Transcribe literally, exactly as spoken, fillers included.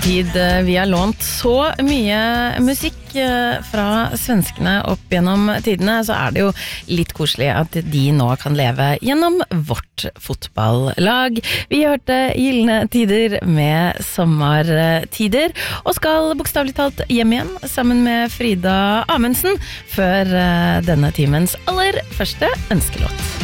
Tid vi har lånt så mye musikk fra svenskene opp gjennom tidene, så er det jo litt koselig at de nå kan leve gjennom vårt fotballag. Vi hørte Gyllene tider med Sommartider, og skal bokstavelig talt hjem igjen sammen med Frida Amundsen før denne timens aller første ønskelåt.